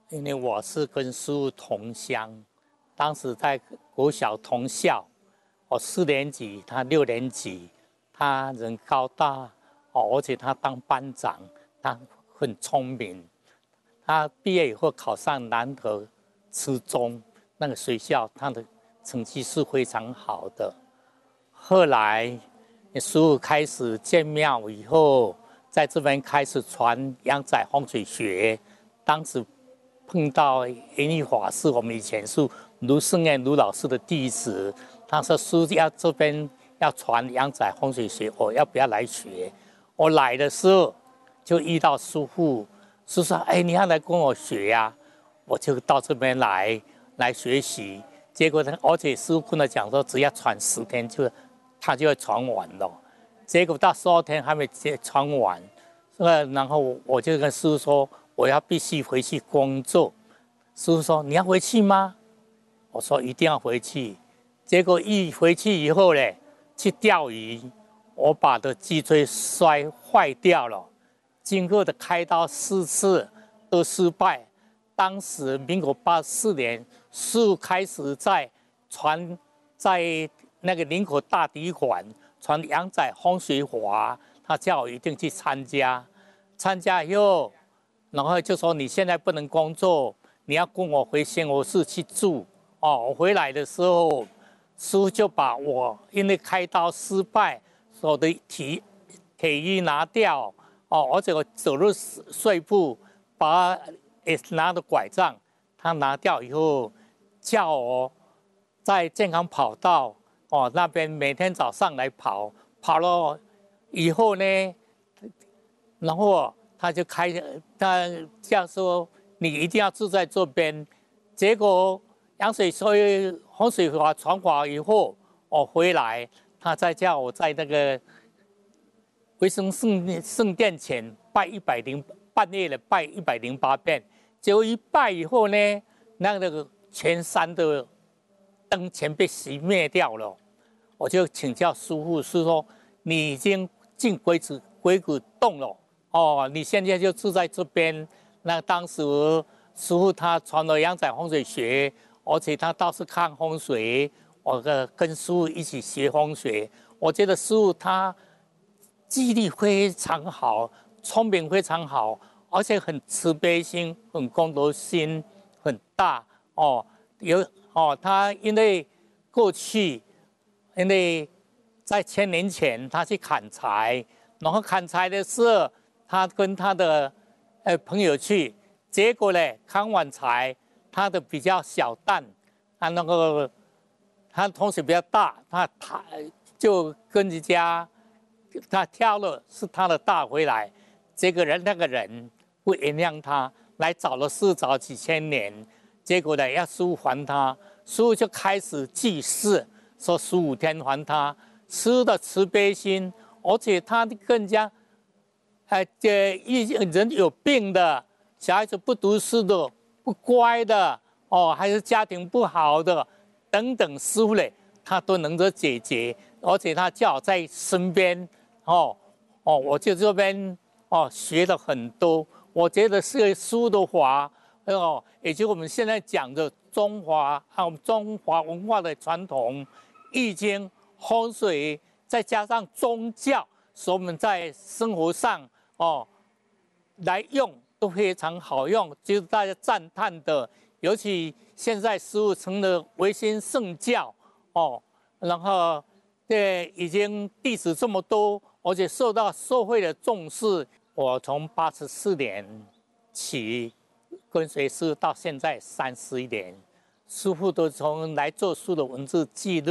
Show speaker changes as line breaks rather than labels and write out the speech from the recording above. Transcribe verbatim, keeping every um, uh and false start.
因为我是跟师父同乡，当时在国小同校，我四年级，他六年级，他人高大哦，而且他当班长，他很聪明。他毕业以后考上南投初中那个学校，他的成绩是非常好的。后来师父开始建庙以后，在这边开始传阳仔风水学，当时碰到延义法师，我们以前是卢胜彦卢老师的弟子，他说师要这边要传阳仔风水学，我要不要来学？我来的时候就遇到师父，师父说：“哎，你要来跟我学呀、啊？”我就到这边来来学习。结果呢，而且师父跟我讲说，只要传十天就他就会传完了。结果到十二天还没传完，呃，然后我就跟师父说。我要必须回去工作，师父说：“你要回去吗？”我说：“一定要回去。”结果一回去以后呢，去钓鱼，我把的脊椎摔坏掉了，经过的开刀四次都失败。当时民国八十四年，师父开始在传在那个林口大体馆传阳仔风水法，他叫我一定去参加，参加以后。然后就说你现在不能工作，你要跟我回仙湖市去住哦。我回来的时候，师父就把我因为开刀失败，我的体体衣拿掉哦，而且我走路碎步，把也拿着拐杖，他拿掉以后，叫我在健康跑道哦那边每天早上来跑，跑了以后呢，然后。他就开，他这样说，你一定要住在这边。结果阳水所以风水法传法以后，我回来，他再叫我在那个维生圣圣殿前拜一百零半夜的拜一百零八遍。结果一拜以后呢，那个全山的灯全被熄灭掉了。我就请教师父，是说你已经进鬼子鬼谷洞了。哦，你现在就住在这边。那当时师父他传了阳仔风水学，而且他倒是看风水，我跟跟师父一起学风水。我觉得师父他记忆力非常好，聪明非常好，而且很慈悲心，很公德心很大。哦，有哦，他因为过去，因为在千年前他去砍柴，然后砍柴的时候。他跟他的呃朋友去，结果呢，砍完柴，他的比较小担，他那个他同学比较大，他他就跟人家他挑了是他的大回来，这个人那个人不原谅他，来找了师找几千年，结果呢要师父还他，师父就开始祭祀，说十五天还他，师父的慈悲心，而且他更加。哎，这一人有病的，小孩子不读书的，不乖的，哦，还是家庭不好的，等等，师父嘞，他都能够解决，而且他叫我在身边，哦，哦，我就这边哦学了很多，我觉得是师的法，哦，也就我们现在讲的中华啊，我们中华文化的传统，易经、风水，再加上宗教，使我们在生活上。哦，来用都非常好用，就是大家赞叹的。尤其现在师父成了维新圣教哦，然后对已经弟子这么多，而且受到社会的重视。我从八十四年起跟随师到现在三十一年，师父都从来做书的文字记录。